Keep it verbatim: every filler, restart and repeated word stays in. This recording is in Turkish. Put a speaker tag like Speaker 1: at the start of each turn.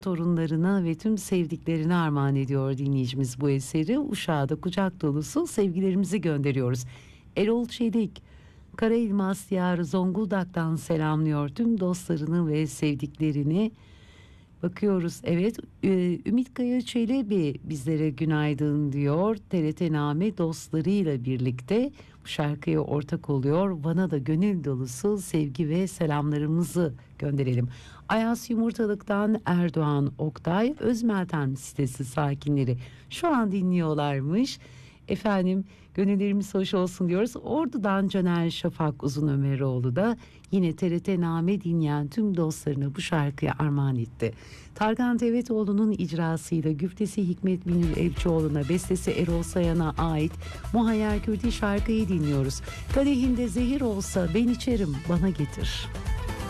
Speaker 1: torunlarına ve tüm sevdiklerine armağan ediyor dinleyicimiz bu eseri. Uşak'a da kucak dolusu sevgilerimizi gönderiyoruz. Erol Çelik, Karaelmas Diyarı Zonguldak'tan selamlıyor tüm dostlarını ve sevdiklerini. Bakıyoruz, evet, e, Ümit Kaya Çelebi bizlere günaydın diyor. T R T Name dostlarıyla birlikte bu şarkıya ortak oluyor. Van'a da gönül dolusu sevgi ve selamlarımızı gönderelim. Ayas Yumurtalık'tan Erdoğan Oktay, Özmeltem sitesi sakinleri şu an dinliyorlarmış. Efendim, gönüllerimiz hoş olsun diyoruz. Ordu'dan Caner Şafak Uzunömeroğlu da yine T R T Name dinleyen tüm dostlarına bu şarkıya armağan etti. Tarkan Tevetoğlu'nun icrasıyla güftesi Hikmet Binül Evcioğlu'na, bestesi Erol Sayan'a ait Muhayyer Kürdi şarkıyı dinliyoruz. Kadehinde zehir olsa ben içerim, bana getir.